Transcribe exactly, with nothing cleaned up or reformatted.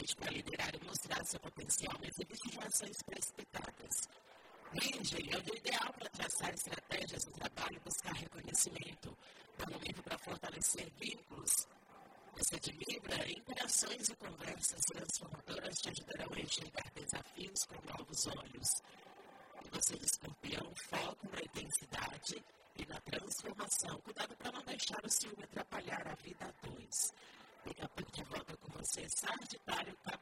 suficiente para liderar e mostrar seu potencial, mas existe de ações precipitadas. Virgem é o dia ideal para traçar estratégias no trabalho e buscar reconhecimento. É um momento para fortalecer vínculos. Você de Libra, interações e conversas transformadoras te ajudarão a enxergar desafios com novos olhos. E você de Escorpião, foco na intensidade e na transformação. Cuidado para não deixar o ciúme atrapalhar a vida a dois. Daqui a pouco de volta com você, Sagitário, Capricórnio.